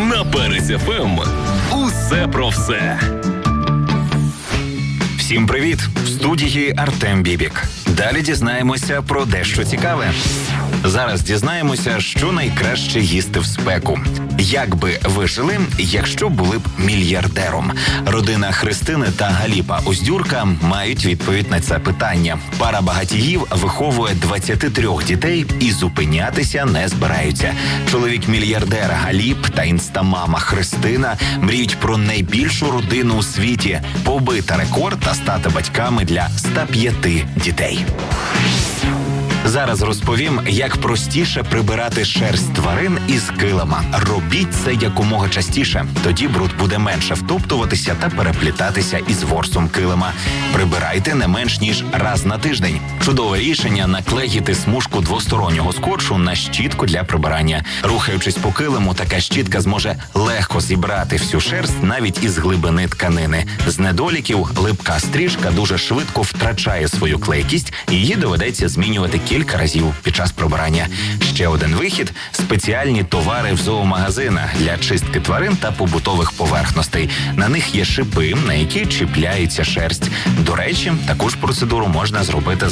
На Перець ФМ. Усе про все. Всім привіт! В студії Артем Бібік. Далі дізнаємося про дещо цікаве. Зараз дізнаємося, що найкраще їсти в спеку. Як би ви жили, якщо були б мільярдером? Родина Христини та Галіпа Уздюрка мають відповідь на це питання. Пара багатіїв виховує 23 дітей і зупинятися не збираються. Чоловік-мільярдер Галіп та інстамама Христина мріють про найбільшу родину у світі, побити рекорд та стати батьками для 105 дітей. Зараз розповім, як простіше прибирати шерсть тварин із килима. Робіть це якомога частіше, тоді бруд буде менше втоптуватися та переплітатися із ворсом килима. Прибирайте не менш ніж раз на тиждень. Чудове рішення – наклеїти смужку двостороннього скотчу на щітку для прибирання. Рухаючись по килиму, така щітка зможе легко зібрати всю шерсть навіть із глибини тканини. З недоліків липка стрижка дуже швидко втрачає свою клейкість, і її доведеться змінювати кілька разів під час прибирання. Ще один вихід – спеціальні товари в зоомагазинах для чистки тварин та побутових поверхностей. На них є шипи, на які чіпляється шерсть. До речі, таку ж процедуру можна зробити